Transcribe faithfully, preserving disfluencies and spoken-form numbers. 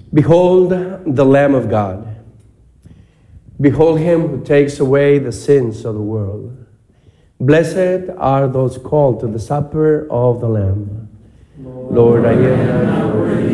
Behold the Lamb of God. Behold him who takes away the sins of the world. Blessed are those called to the supper of the Lamb. Lord, I am not worthy